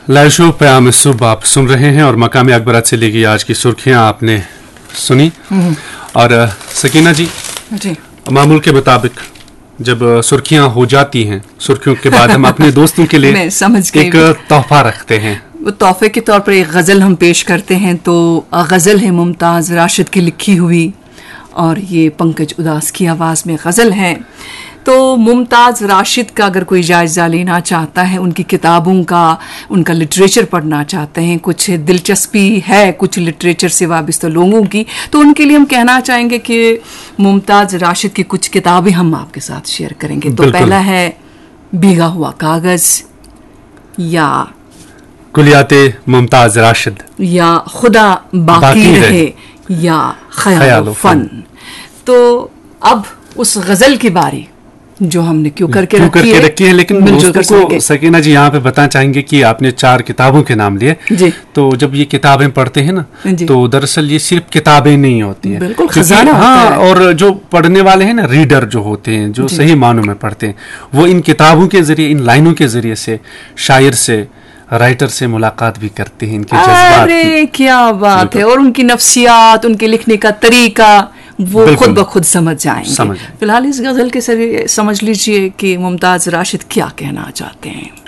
Live show प्याम सुबह आप सुन रहे हैं और मकामी अखबारात से लेगी आज की सुर्खियां आपने सुनी। और सकीना जी, मामूल के मुताबिक जब सुर्खियां हो जाती हैं, सुर्खियों के बाद हम अपने दोस्तों के लिए एक तोहफा रखते हैं। वो तोहफे के तौर पर एक गज़ल हम पेश करते हैं। तो गज़ल है मुमताज़ राशिद की लिखी हुई और ये पंकज उदास की आवाज़ में गज़ल है। तो मुमताज़ राशिद का अगर कोई जायज़ा लेना चाहता है, उनकी किताबों का, उनका लिटरेचर पढ़ना चाहते हैं, कुछ दिलचस्पी है कुछ लिटरेचर से वाबस्ता लोगों की, तो उनके लिए हम कहना चाहेंगे कि मुमताज़ राशिद की कुछ किताबें हम आपके साथ शेयर करेंगे। तो पहला है भीगा हुआ कागज़, या कुलियाते मुमताज़ राशिद, या खुदा बाकी रहे, या ख्याल फन। तो अब उस गज़ल की बारी जो हमने क्यों करके रखी है, लेकिन दोस्तों को सकीना जी यहाँ पे बताना चाहेंगे कि आपने 4 किताबों के नाम लिए। तो जब ये किताबें पढ़ते हैं ना, तो दरअसल ये सिर्फ किताबें नहीं होती हैं, बिल्कुल खजाना होता है। और जो पढ़ने वाले हैं ना, रीडर जो होते हैं, जो सही मानों में पढ़ते हैं, वो इन किताबों के जरिए, इन लाइनों के जरिए से शायर से, राइटर से मुलाकात भी करते हैं, इनके जज्बात। अरे क्या बात है। और उनकी नफ्सियात, उनके लिखने का तरीका वो खुद ब खुद समझ जाएंगे। फिलहाल इस गजल के समझ लीजिए कि मुमताज़ राशिद क्या कहना चाहते हैं।